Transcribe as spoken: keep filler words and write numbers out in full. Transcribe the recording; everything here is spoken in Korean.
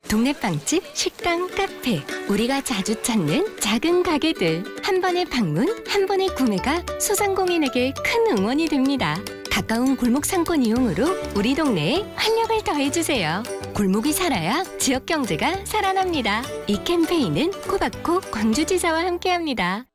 동네 빵집, 식당, 카페, 우리가 자주 찾는 작은 가게들. 한 번의 방문, 한 번의 구매가 소상공인에게 큰 응원이 됩니다. 가까운 골목 상권 이용으로 우리 동네에 활력을 더해주세요. 골목이 살아야 지역 경제가 살아납니다. 이 캠페인은 코바코 광주지사와 함께합니다.